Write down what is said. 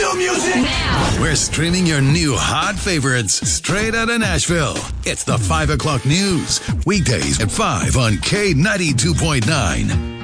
Nashville music now. We're streaming your new hot favorites straight out of Nashville. It's the 5 o'clock news. Weekdays at 5 on K92.9.